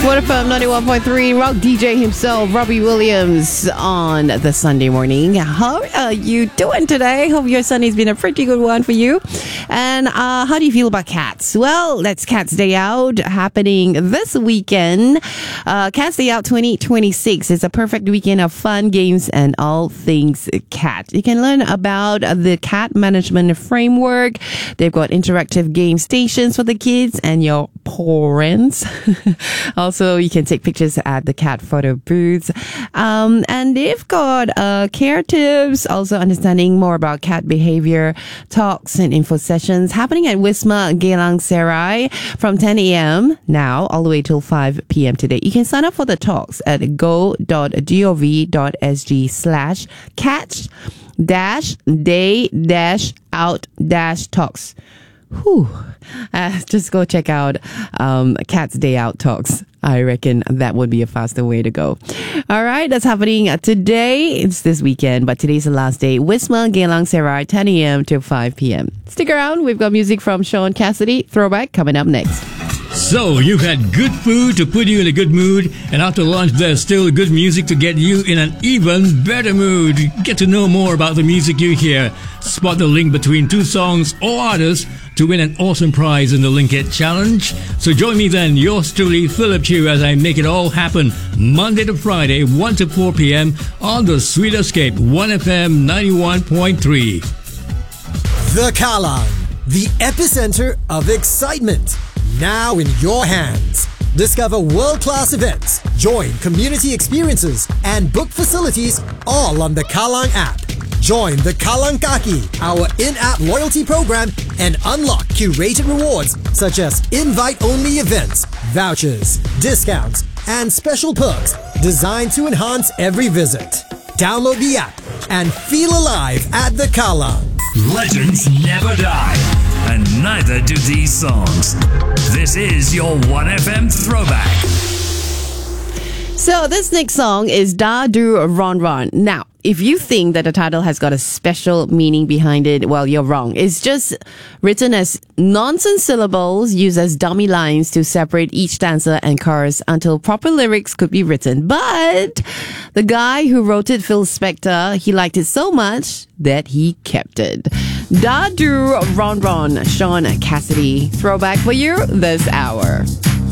What FM 91.3, rock DJ himself, Robbie Williams, on the Sunday morning. How are you doing today? Hope your Sunday's been a pretty good one for you. And how do you feel about Cats? Well, that's Cats Day Out happening this weekend. Cats Day Out 2026 is a perfect weekend of fun, games, and all things cat. You can learn about the cat management framework. They've got interactive game stations for the kids and your parents. Also, you can take pictures at the cat photo booths. And they've got care tips, also understanding more about cat behavior, talks and info sessions happening at Wisma Geylang Serai from 10 a.m. now all the way till 5 p.m. today. You can sign up for the talks at go.gov.sg/catch-day-out-talks. Just go check out Cats Day Out Talks. I reckon that would be a faster way to go. All right, that's happening today. It's this weekend, but today's the last day. Wisma Geylang Serai, 10 a.m. to 5 p.m. Stick around. We've got music from Sean Cassidy. Throwback coming up next. So, you've had good food to put you in a good mood, and after lunch there's still good music to get you in an even better mood. Get to know more about the music you hear. Spot the link between two songs or artists to win an awesome prize in the Link It Challenge. So join me then, yours truly, Philip Chew, as I make it all happen Monday to Friday, 1 to 4 p.m. on the Sweet Escape, 1FM 91.3. The Kallang, the epicenter of excitement. Now in your hands. Discover world-class events, join community experiences, and book facilities all on the Kallang app. Join the Kallang Kaki, our in-app loyalty program, and unlock curated rewards such as invite-only events, vouchers, discounts, and special perks designed to enhance every visit. Download the app and feel alive at the Kallang. Legends never die, and neither do these songs. This is your 1FM Throwback. So this next song is Da Du Ron Ron. Now, if you think that the title has got a special meaning behind it, well, you're wrong. It's just written as nonsense syllables used as dummy lines to separate each stanza and chorus until proper lyrics could be written. But the guy who wrote it, Phil Spector, he liked it so much that he kept it. Da Du Ron Ron, Sean Cassidy. Throwback for you this hour.